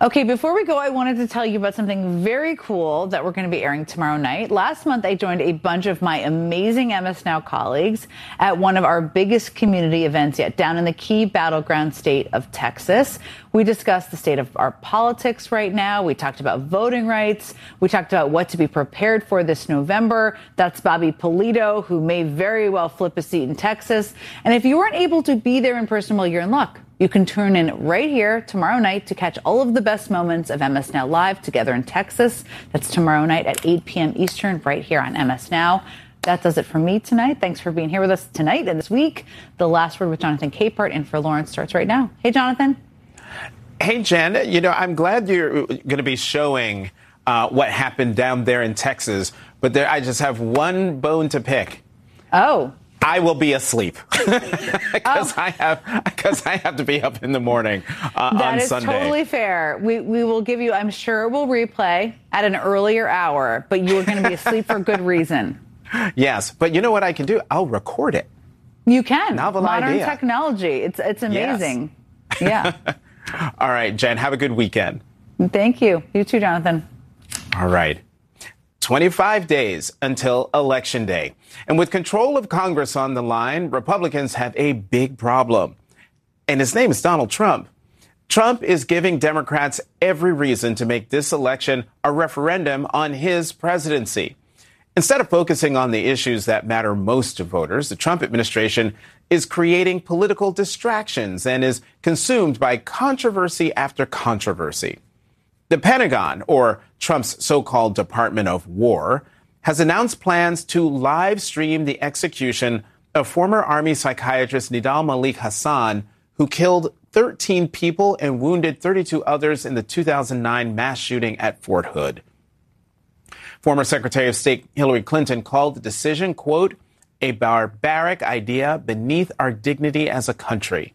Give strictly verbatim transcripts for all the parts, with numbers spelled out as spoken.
Okay, before we go, I wanted to tell you about something very cool that we're going to be airing tomorrow night. Last month, I joined a bunch of my amazing M S Now colleagues at one of our biggest community events yet, down in the key battleground state of Texas. We discussed the state of our politics right now. We talked about voting rights. We talked about what to be prepared for this November. That's Bobby Polito, who may very well flip a seat in Texas. And if you weren't able to be there in person, well, you're in luck. You can tune in right here tomorrow night to catch all of the best moments of M S Now Live together in Texas. That's tomorrow night at eight p.m. Eastern right here on M S Now. That does it for me tonight. Thanks for being here with us tonight and this week. The Last Word with Jonathan Capehart in for Lawrence starts right now. Hey, Jonathan. Hey, Jen. You know, I'm glad you're going to be showing uh, what happened down there in Texas. But there, I just have one bone to pick. Oh. I will be asleep because oh. I have because I have to be up in the morning uh, on That is Sunday. Totally fair. We we will give you. I'm sure we'll replay at an earlier hour, but you are going to be asleep for good reason. Yes, but you know what I can do? I'll record it. You can. Novel Modern idea. technology. It's it's amazing. Yes. Yeah. All right, Jen. Have a good weekend. Thank you. You too, Jonathan. All right. twenty-five days until Election Day. And with control of Congress on the line, Republicans have a big problem. And his name is Donald Trump. Trump is giving Democrats every reason to make this election a referendum on his presidency. Instead of focusing on the issues that matter most to voters, the Trump administration is creating political distractions and is consumed by controversy after controversy. The Pentagon, or Trump's so-called Department of War, has announced plans to live stream the execution of former Army psychiatrist Nidal Malik Hasan, who killed thirteen people and wounded thirty-two others in the two thousand nine mass shooting at Fort Hood. Former Secretary of State Hillary Clinton called the decision, quote, a barbaric idea beneath our dignity as a country.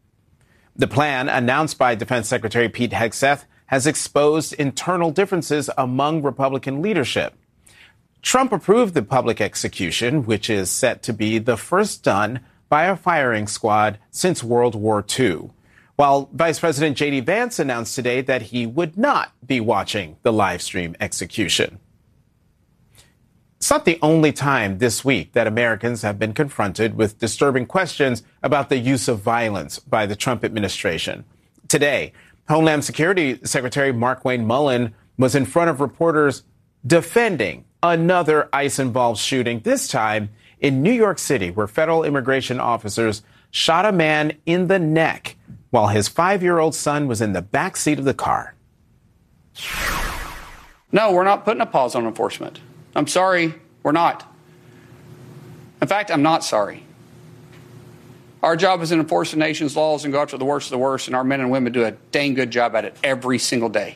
The plan, announced by Defense Secretary Pete Hegseth, has exposed internal differences among Republican leadership. Trump approved the public execution, which is set to be the first done by a firing squad since World War Two, while Vice President J D Vance announced today that he would not be watching the live stream execution. It's not the only time this week that Americans have been confronted with disturbing questions about the use of violence by the Trump administration. Today, Homeland Security Secretary Markwayne Mullin was in front of reporters defending another ICE-involved shooting, this time in New York City, where federal immigration officers shot a man in the neck while his five-year-old son was in the back seat of the car. No, we're not putting a pause on enforcement. I'm sorry, we're not. In fact, I'm not sorry. Our job is to enforce the nation's laws and go after the worst of the worst, and our men and women do a dang good job at it every single day.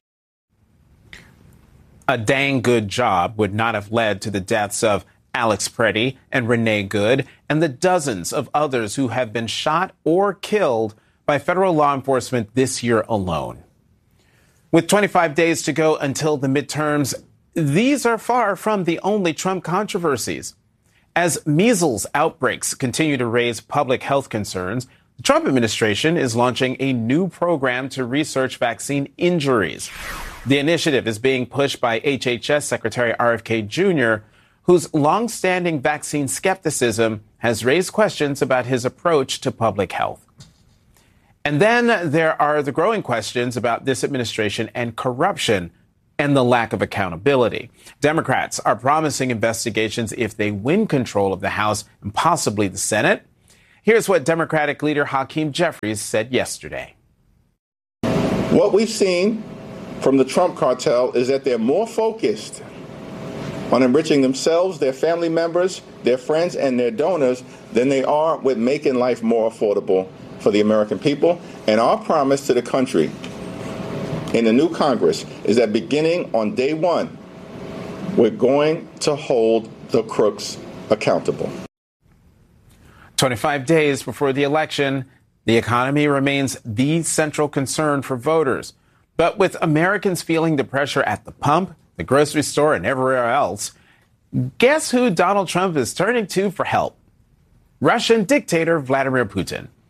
A dang good job would not have led to the deaths of Alex Preddy and Renee Good and the dozens of others who have been shot or killed by federal law enforcement this year alone. With twenty-five days to go until the midterms, these are far from the only Trump controversies. As measles outbreaks continue to raise public health concerns, the Trump administration is launching a new program to research vaccine injuries. The initiative is being pushed by H H S Secretary R F K Junior, whose longstanding vaccine skepticism has raised questions about his approach to public health. And then there are the growing questions about this administration and corruption and the lack of accountability. Democrats are promising investigations if they win control of the House and possibly the Senate. Here's what Democratic leader Hakeem Jeffries said yesterday. What we've seen from the Trump cartel is that they're more focused on enriching themselves, their family members, their friends, and their donors than they are with making life more affordable for the American people. And our promise to the country in the new Congress is that beginning on day one, we're going to hold the crooks accountable. twenty-five days before the election, the economy remains the central concern for voters. But with Americans feeling the pressure at the pump, the grocery store, and everywhere else, guess who Donald Trump is turning to for help? Russian dictator Vladimir Putin.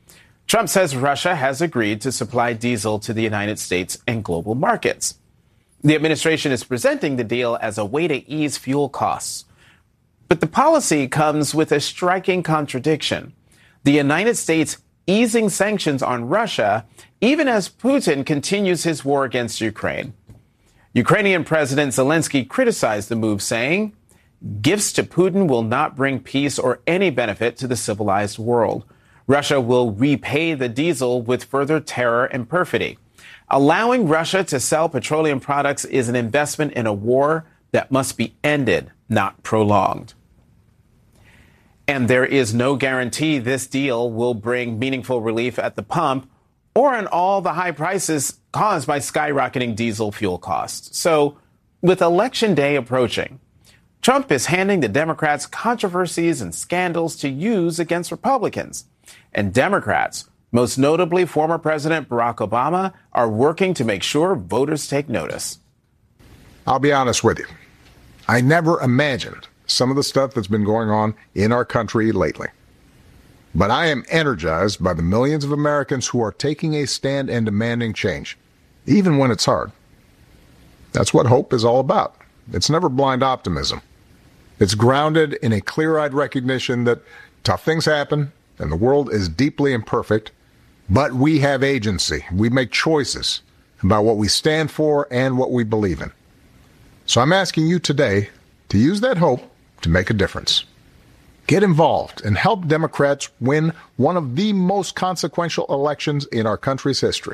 Trump says Russia has agreed to supply diesel to the United States and global markets. The administration is presenting the deal as a way to ease fuel costs. But the policy comes with a striking contradiction. The United States easing sanctions on Russia, even as Putin continues his war against Ukraine. Ukrainian President Zelensky criticized the move, saying, "Gifts to Putin will not bring peace or any benefit to the civilized world. Russia will repay the diesel with further terror and perfidy. Allowing Russia to sell petroleum products is an investment in a war that must be ended, not prolonged." And there is no guarantee this deal will bring meaningful relief at the pump or on all the high prices caused by skyrocketing diesel fuel costs. So, with Election Day approaching, Trump is handing the Democrats controversies and scandals to use against Republicans. And Democrats, most notably former President Barack Obama, are working to make sure voters take notice. I'll be honest with you. I never imagined some of the stuff that's been going on in our country lately. But I am energized by the millions of Americans who are taking a stand and demanding change, even when it's hard. That's what hope is all about. It's never blind optimism. It's grounded in a clear-eyed recognition that tough things happen and the world is deeply imperfect, but we have agency. We make choices about what we stand for and what we believe in. So I'm asking you today to use that hope to make a difference. Get involved and help Democrats win one of the most consequential elections in our country's history.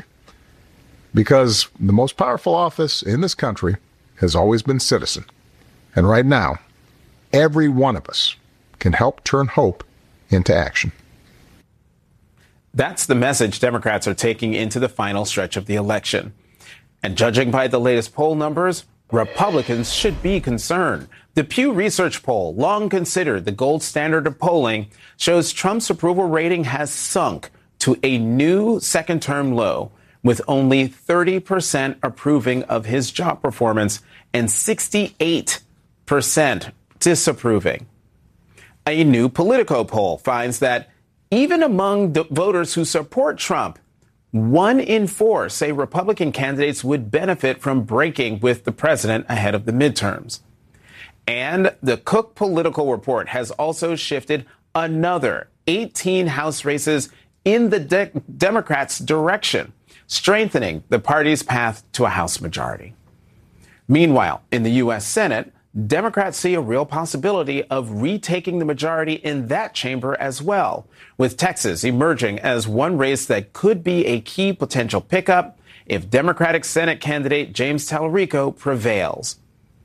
Because the most powerful office in this country has always been citizen. And right now, every one of us can help turn hope into action. That's the message Democrats are taking into the final stretch of the election. And judging by the latest poll numbers, Republicans should be concerned. The Pew Research poll, long considered the gold standard of polling, shows Trump's approval rating has sunk to a new second-term low, with only thirty percent approving of his job performance and sixty-eight percent disapproving. A new Politico poll finds that even among the voters who support Trump, one in four say Republican candidates would benefit from breaking with the president ahead of the midterms. And the Cook Political Report has also shifted another eighteen House races in the de- Democrats' direction, strengthening the party's path to a House majority. Meanwhile, in the U S Senate, Democrats see a real possibility of retaking the majority in that chamber as well, with Texas emerging as one race that could be a key potential pickup if Democratic Senate candidate James Tallarico prevails.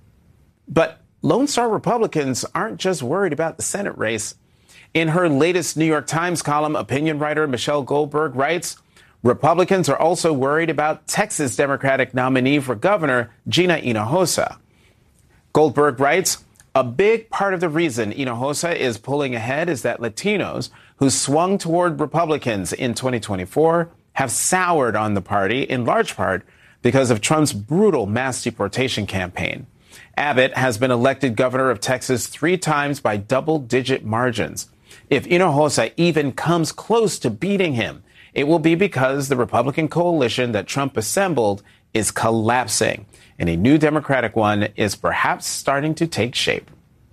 But Lone Star Republicans aren't just worried about the Senate race. In her latest New York Times column, opinion writer Michelle Goldberg writes, Republicans are also worried about Texas Democratic nominee for governor Gina Hinojosa. Goldberg writes, a big part of the reason Hinojosa is pulling ahead is that Latinos who swung toward Republicans in twenty twenty-four have soured on the party in large part because of Trump's brutal mass deportation campaign. Abbott has been elected governor of Texas three times by double-digit margins. If Hinojosa even comes close to beating him, it will be because the Republican coalition that Trump assembled is collapsing, and a new Democratic one is perhaps starting to take shape.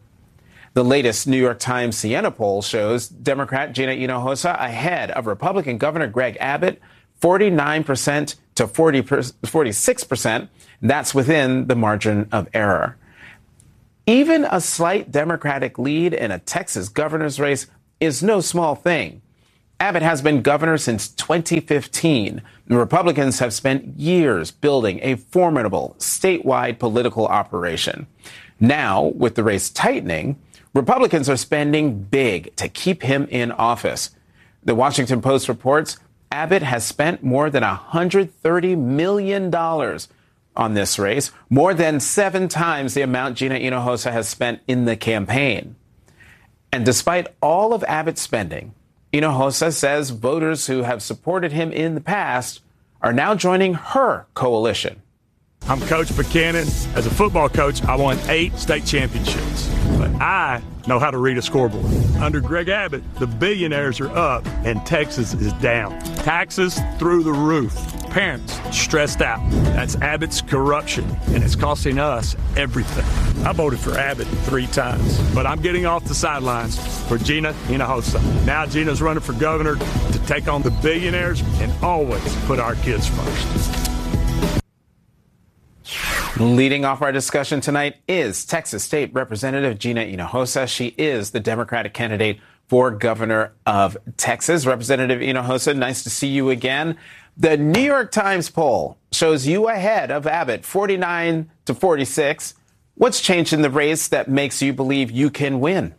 The latest New York Times Siena poll shows Democrat Gina Hinojosa ahead of Republican Governor Greg Abbott, forty-nine percent to forty-six percent. That's within the margin of error. Even a slight Democratic lead in a Texas governor's race is no small thing. Abbott has been governor since twenty fifteen. The Republicans have spent years building a formidable statewide political operation. Now, with the race tightening, Republicans are spending big to keep him in office. The Washington Post reports Abbott has spent more than one hundred thirty million dollars on this race, more than seven times the amount Gina Hinojosa has spent in the campaign. And despite all of Abbott's spending, Hinojosa says voters who have supported him in the past are now joining her coalition. I'm Coach Buchanan. As a football coach, I won eight state championships. But I know how to read a scoreboard. Under Greg Abbott, the billionaires are up and Texas is down. Taxes through the roof. Parents stressed out. That's Abbott's corruption, and it's costing us everything. I voted for Abbott three times, but I'm getting off the sidelines for Gina Hinojosa. Now Gina's running for governor to take on the billionaires and always put our kids first. Leading off our discussion tonight is Texas State Representative Gina Hinojosa. She is the Democratic candidate for governor of Texas. Representative Hinojosa, nice to see you again. The New York Times poll shows you ahead of Abbott, forty-nine to forty-six. What's changed in the race that makes you believe you can win?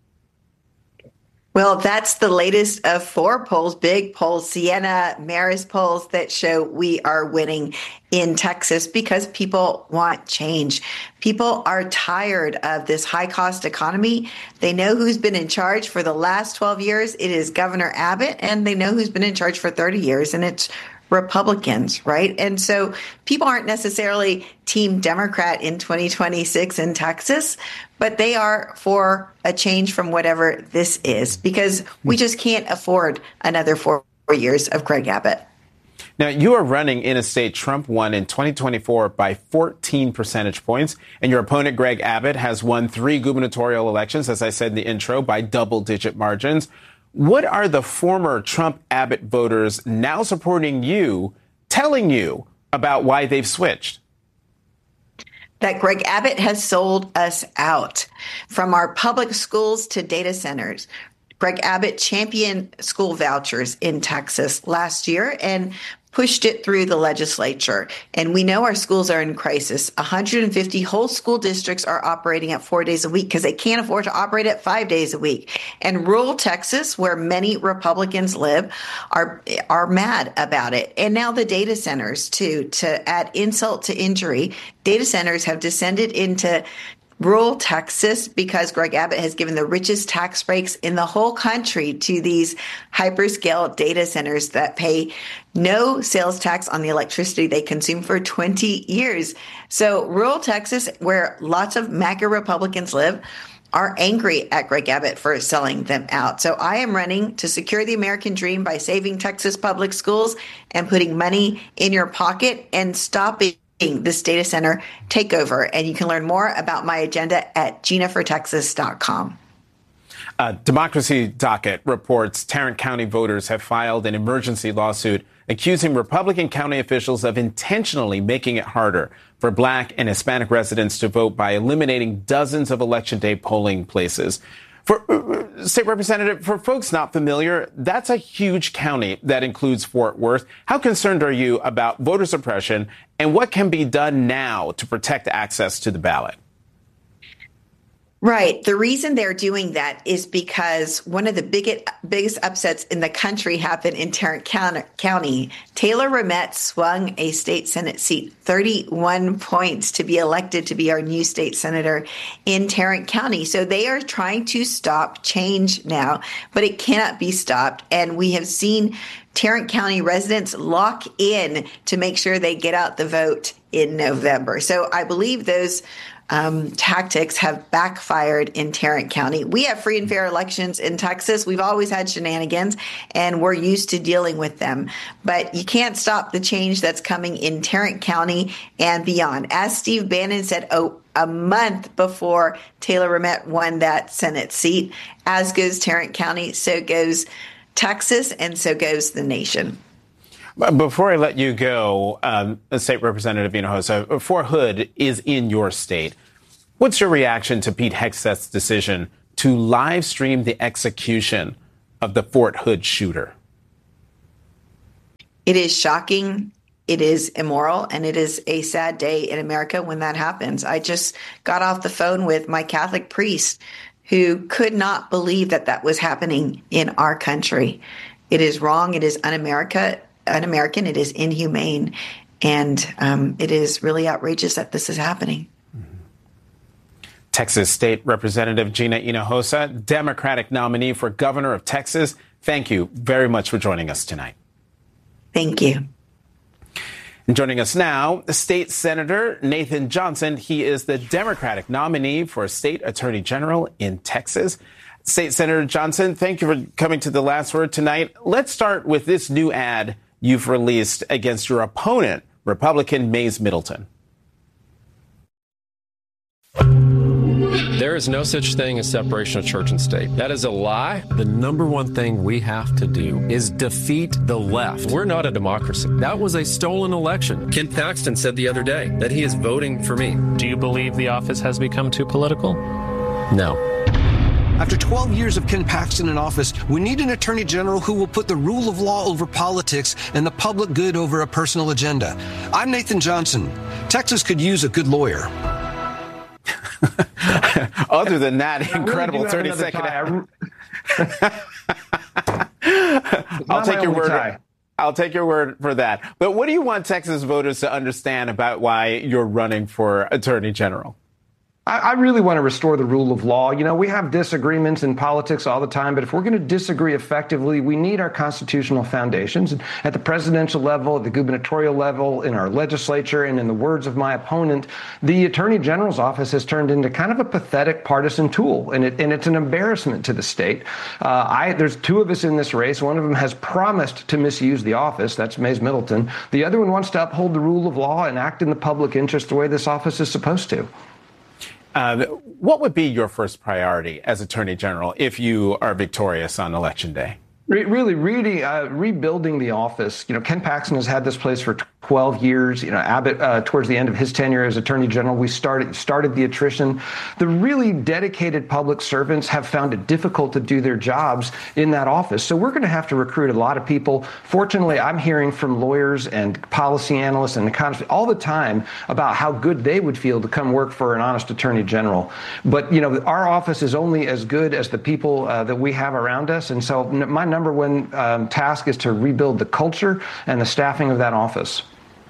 Well, that's the latest of four polls, big polls, Siena, Marist polls that show we are winning in Texas because people want change. People are tired of this high cost economy. They know who's been in charge for the last twelve years. It is Governor Abbott, and they know who's been in charge for thirty years, and it's Republicans, right? And so people aren't necessarily Team Democrat in twenty twenty-six in Texas, but they are for a change from whatever this is, because we just can't afford another four years of Greg Abbott. Now, you are running in a state Trump won in twenty twenty-four by fourteen percentage points, and your opponent, Greg Abbott, has won three gubernatorial elections, as I said in the intro, by double-digit margins. What are the former Trump-Abbott voters now supporting you, telling you about why they've switched? That Greg Abbott has sold us out. From our public schools to data centers. Greg Abbott championed school vouchers in Texas last year and pushed it through the legislature. And we know our schools are in crisis. one hundred fifty whole school districts are operating at four days a week because they can't afford to operate at five days a week. And rural Texas, where many Republicans live, are are mad about it. And now the data centers, too, to add insult to injury, data centers have descended into rural Texas because Greg Abbott has given the richest tax breaks in the whole country to these hyperscale data centers that pay no sales tax on the electricity they consume for twenty years. So rural Texas, where lots of MAGA Republicans live, are angry at Greg Abbott for selling them out. So I am running to secure the American dream by saving Texas public schools and putting money in your pocket and stopping this data center takeover. And you can learn more about my agenda at gina for texas dot com. Uh, Democracy Docket reports Tarrant County voters have filed an emergency lawsuit accusing Republican county officials of intentionally making it harder for Black and Hispanic residents to vote by eliminating dozens of Election Day polling places. For uh, State Representative, for folks not familiar, that's a huge county that includes Fort Worth. How concerned are you about voter suppression, and what can be done now to protect access to the ballot? Right. The reason they're doing that is because one of the biggest, biggest upsets in the country happened in Tarrant County. Taylor Ramett swung a state Senate seat thirty-one points to be elected to be our new state senator in Tarrant County. So they are trying to stop change now, but it cannot be stopped. And we have seen Tarrant County residents lock in to make sure they get out the vote in November. So I believe those Um, tactics have backfired in Tarrant County. We have free and fair elections in Texas. We've always had shenanigans, and we're used to dealing with them. But you can't stop the change that's coming in Tarrant County and beyond. As Steve Bannon said oh, a month before Taylor Ramett won that Senate seat, as goes Tarrant County, so goes Texas, and so goes the nation. Before I let you go, um, State Representative Hinojosa, Fort Hood is in your state. What's your reaction to Pete Hegseth's decision to live stream the execution of the Fort Hood shooter? It is shocking. It is immoral, and it is a sad day in America when that happens. I just got off the phone with my Catholic priest who could not believe that that was happening in our country. It is wrong. It is un-America. un-American, it is inhumane, and um, it is really outrageous that this is happening. Texas State Representative Gina Hinojosa, Democratic nominee for governor of Texas. Thank you very much for joining us tonight. Thank you. And joining us now, State Senator Nathan Johnson. He is the Democratic nominee for State Attorney General in Texas. State Senator Johnson, thank you for coming to The Last Word tonight. Let's start with this new ad you've released against your opponent, Republican Mayes Middleton. There is no such thing as separation of church and state. That is a lie. The number one thing we have to do is defeat the left. We're not a democracy. That was a stolen election. Ken Paxton said the other day that he is voting for me. Do you believe the office has become too political? No. After twelve years of Ken Paxton in office, we need an attorney general who will put the rule of law over politics and the public good over a personal agenda. I'm Nathan Johnson. Texas could use a good lawyer. Other than that, incredible thirty second. I'll take your word. Tie. I'll take your word for that. But what do you want Texas voters to understand about why you're running for Attorney General? I really want to restore the rule of law. You know, we have disagreements in politics all the time, but if we're going to disagree effectively, we need our constitutional foundations. And at the presidential level, at the gubernatorial level, in our legislature, and in the words of my opponent, the Attorney General's office has turned into kind of a pathetic partisan tool, and, it, and it's an embarrassment to the state. Uh, I, there's two of us in this race. One of them has promised to misuse the office. That's Mayes Middleton. The other one wants to uphold the rule of law and act in the public interest the way this office is supposed to. Uh, what would be your first priority as Attorney General if you are victorious on Election Day? Re- really, really uh, rebuilding the office. You know, Ken Paxton has had this place for twelve years. You know, Abbott, uh, towards the end of his tenure as Attorney General, we started started the attrition. The really dedicated public servants have found it difficult to do their jobs in that office. So we're going to have to recruit a lot of people. Fortunately, I'm hearing from lawyers and policy analysts and economists all the time about how good they would feel to come work for an honest Attorney General. But, you know, our office is only as good as the people uh, that we have around us. And so my number one um, task is to rebuild the culture and the staffing of that office.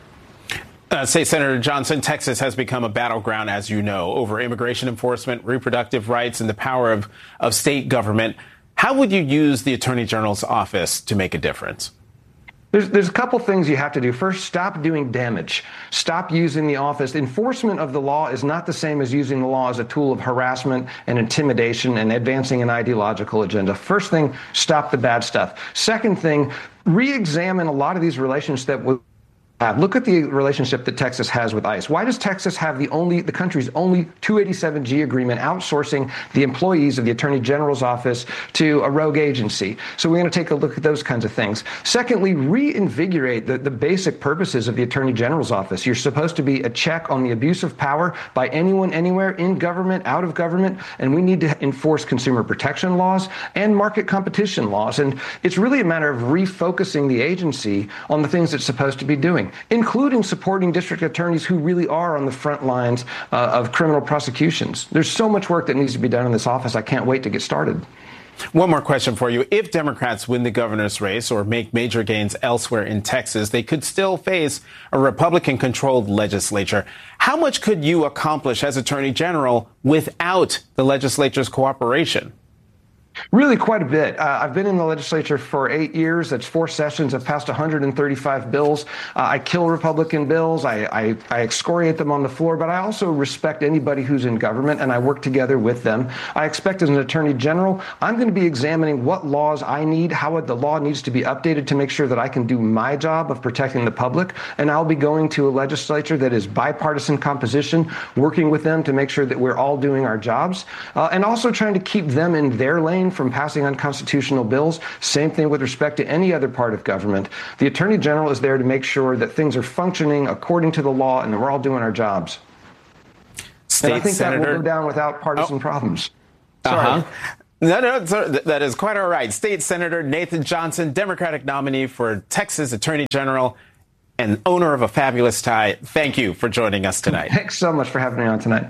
Uh, State Senator Johnson, Texas has become a battleground, as you know, over immigration enforcement, reproductive rights, and the power of, of state government. How would you use the Attorney General's office to make a difference? There's, there's a couple things you have to do. First, stop doing damage. Stop using the office. Enforcement of the law is not the same as using the law as a tool of harassment and intimidation and advancing an ideological agenda. First thing, stop the bad stuff. Second thing, re-examine a lot of these relationships that would Look at the relationship that Texas has with ICE. Why does Texas have the only, the country's only two eighty-seven G agreement outsourcing the employees of the Attorney General's office to a rogue agency? So we're going to take a look at those kinds of things. Secondly, reinvigorate the, the basic purposes of the Attorney General's office. You're supposed to be a check on the abuse of power by anyone, anywhere, in government, out of government, and we need to enforce consumer protection laws and market competition laws. And it's really a matter of refocusing the agency on the things it's supposed to be doing, including supporting district attorneys who really are on the front lines uh, of criminal prosecutions. There's so much work that needs to be done in this office. I can't wait to get started. One more question for you. If Democrats win the governor's race or make major gains elsewhere in Texas, they could still face a Republican-controlled legislature. How much could you accomplish as Attorney General without the legislature's cooperation? Really quite a bit. Uh, I've been in the legislature for eight years. That's four sessions. I've passed one hundred thirty-five bills. Uh, I kill Republican bills. I, I, I excoriate them on the floor, but I also respect anybody who's in government, and I work together with them. I expect as an Attorney General, I'm going to be examining what laws I need, how the law needs to be updated to make sure that I can do my job of protecting the public, and I'll be going to a legislature that is bipartisan composition, working with them to make sure that we're all doing our jobs, uh, and also trying to keep them in their lane from passing unconstitutional bills. Same thing with respect to any other part of government. The Attorney General is there to make sure that things are functioning according to the law and that we're all doing our jobs. State and I think Senator... that will go down without partisan oh. problems. Sorry. Uh-huh. No, no, that is quite all right. State Senator Nathan Johnson, Democratic nominee for Texas Attorney General and owner of a fabulous tie. Thank you for joining us tonight. Thanks so much for having me on tonight.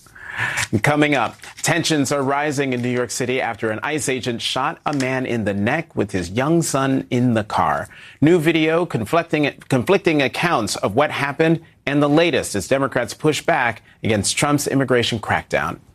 Coming up, tensions are rising in New York City after an ICE agent shot a man in the neck with his young son in the car. New video conflicting, conflicting accounts of what happened, and the latest as Democrats push back against Trump's immigration crackdown.